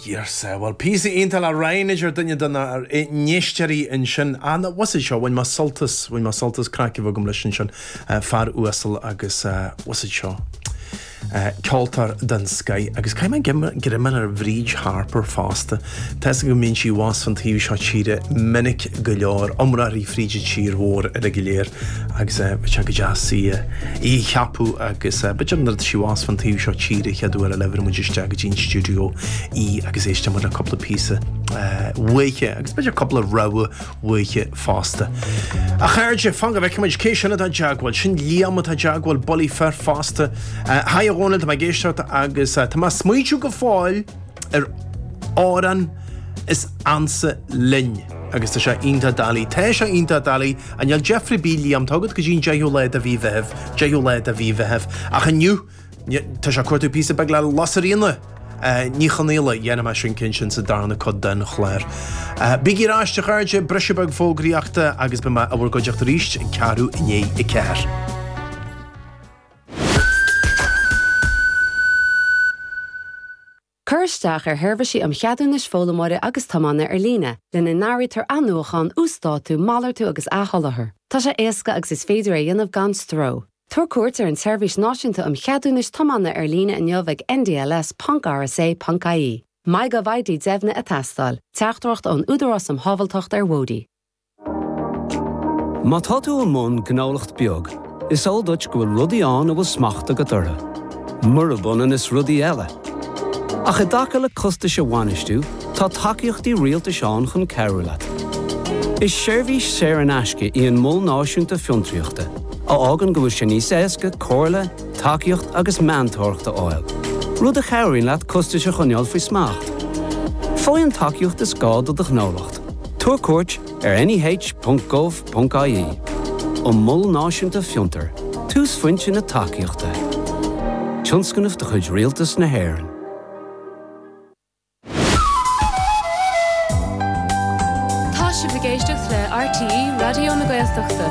years. Well, Pisa Intel a Ryanager dunne donna nyeisteri in sin. And what's it show when my saltus cracky vogum lishin sin far uasal agus what's it show? Caltar dan Sky agus caiim grimman Vreej Harper faste Tessa go min si was van TV shot chire minnic goleor omrari frige chir hór reguléir agus bit jazzy I chapu agus bit under she was van TV shot chire chadu a lever mu just in studio I agus éiste mar a couple of pieces weke agus bit a couple of rawe weke faste a chairje fanga vek education at a jagwal sin liam at a jagwal bolly fair faste hi Ronald my geistart agus Thomas smuichu go fáil áran is ansa lin agus tá sé inta dali an jal Jeffrey B. Liam tugad go dín jeú le a bhí bheith ach aniu tá sé cuatú písa bag le lasarína ní chanéile dhéanam sin cinshin sa darna cod den chléir bigí ráiste chairde brisebag fógraíachta agus be a bhfuil go deach ríist cearú iné I ceir Cursteach hervisi cheadúnis fólamóide agus tamanna líne, lena náritar anúchan ústáú málartú agus áhallathair. Tá sé éasca agus is féidir dhéanamh gan stró. Tuair cuairt an Service náisiúnta cheadúnis tamanna líne in jobhag ndls.rsa.ie. Mai go bhaidí deimhna a tastal, teachtracht an údarás havaltacht Wodi. Má tá tú món gnálacht beag, is all Dutch go rudí an a bhfuil smachta go dura. Murabun is rudí eile. Ach dacha le costa se bhainistú, tá takeíochtaí rialta seán chun ceúlaat. Is Service sé an aisce I an mól náisiúnta fiontriachta, a ágan go bhfuil sé níos éasca, cóirla, takeíocht agus meantóirachta áil. Rud a cheúín leat costa se chuneal faoi smacht. Fáin takeíocht is gád a gnálacht. Tuair cuairt nih.gov.ie. An mól náisiúnta fiontar, tús fuintin na takeíochta. Tionscanmh de chuid rialtas na hÉireann. Géisteach le RTE Radio na Gaeltachta.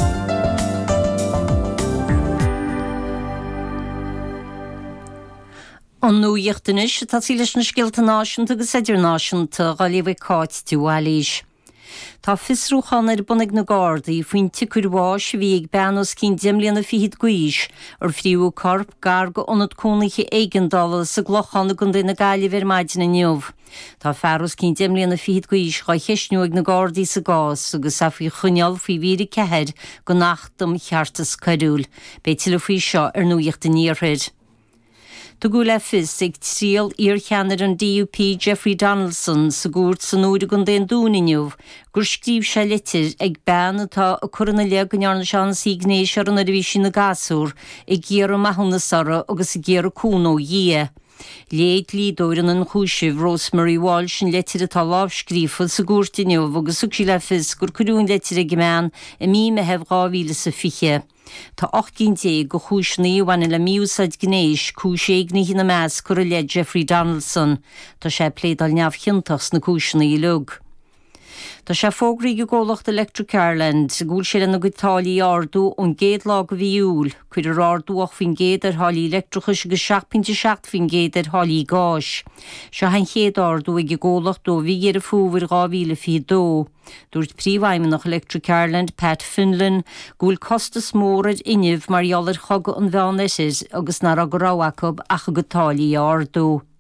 An nuíochtanis tá sí leis na scialta náisiúnta agus idirnáisiúnta gáilíomh cáit tú álís. Tá fisrúchan bunnig na Gardaí faoin ticúrháis bhí ag beanos cín deimlíonna fiad guis fríú corp garga onad cúnaigh éigendal sa glochan na gundé na Gaillimh maidin na neomh. Tá fearras cín deimlíonna fiad guis chá cheisniú ag na Gardaí sa gás agus sa faoi chuneal faoi víri cehead go nachtam cheartas carúil, béitiile faoi seo nuíochta níorthaid. Tá go le fis ag tríal iarcheannar an DUP Jeffrey Donaldson sa gúirt san úra gon déon dúnainniuh, gur scríb sé litir ag bean atá a churanna le gonearna seán signéis ar an a bhí sin na gasúr ag géar a maithúna sara agus i géar a cúnó dhé. Léad lídóiran an chúisih Rosemary Walsh an litir atá lábhscrífil sa gúirtainniuh agus ug sí le fis gur chuún litir ag meán I mí me hebh 2020. Tá 8 go chúisnaí bhaine le miúsaid gnéis cúiségna hína meas cur le Jeffrey Donaldson, Tá sé plédal neamh chiantachs na cúisnaí lug. Tá sé fógraí go ggólacht Electric Ireland, gúil sé na Itálaí ardú ón géad lá go bhíúil, chuir ar ardúach fin géad ar hálí electrichas go 7.7 fin géad ar hálí gáis. Se hain chéad ardú ag ggólacht dó bhí ar a fúmhar 2022. Dúirt príomhhaimimeach Electric Ireland Pat Finlan gúil costas mórad inniuh mar eallar chog an bheannesis agus nar a go ráhacob ach go Itálaí ardú.